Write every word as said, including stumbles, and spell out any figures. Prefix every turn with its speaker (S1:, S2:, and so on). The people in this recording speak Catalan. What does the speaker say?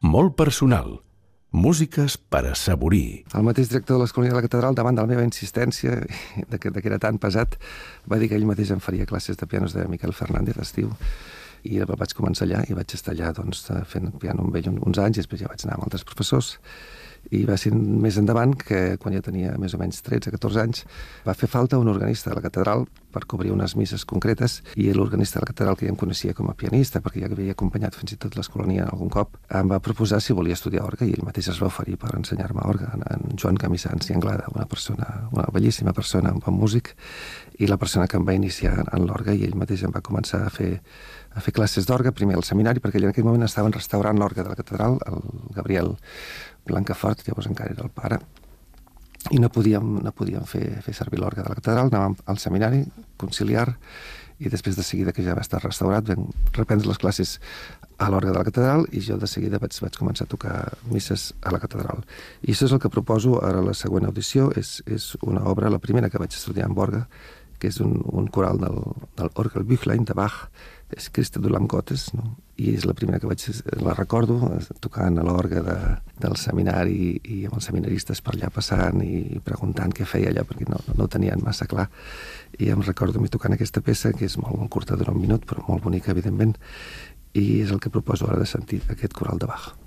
S1: molt personal. Músiques per assaborir.
S2: El mateix director de l'Escolania de la Catedral, davant de la meva insistència, de que, de que era tan pesat, va dir que ell mateix em faria classes de pianos de Miquel Fernández d'estiu. I vaig començar allà i vaig estar allà doncs, fent piano amb ell uns anys, i després ja vaig anar amb altres professors. I va ser més endavant que, quan ja tenia més o menys tretze catorze anys, va fer falta un organista de la catedral per cobrir unes misses concretes, i l'organista de la catedral, que ja em coneixia com a pianista, perquè ja havia acompanyat fins i tot l'Escolania algun cop, em va proposar si volia estudiar orgue, i ell mateix es va oferir per ensenyar-me orgue, en Joan Camissans i Anglada, una persona, una bellíssima persona, un bon músic, i la persona que em va iniciar en l'orgue, i ell mateix em va començar a fer a fer classes d'orgue, primer al seminari, perquè ell en aquell moment estaven restaurant l'orgue de la catedral, el Gabriel Blancafort, llavors encara era el pare, i no podíem, no podíem fer, fer servir l'orgue de la catedral, anàvem al seminari conciliar, i després de seguida que ja va estar restaurat vam reprendre les classes a l'orgue de la catedral, i jo de seguida vaig, vaig començar a tocar misses a la catedral. I això és el que proposo ara a la següent audició, és, és una obra, la primera que vaig estudiar amb orgue, que és un, un coral del, del Orgelbüchlein de Bach, és Christe du Lamgottes, no? I és la primera que vaig, la recordo, tocant a l'orgue de, del seminari, i amb els seminaristes per allà passant i preguntant què feia allà, perquè no, no ho tenien massa clar. I em recordo mi tocant aquesta peça, que és molt, molt curta, dura un minut, però molt bonica, evidentment, i és el que proposo ara de sentir, aquest coral de Bach.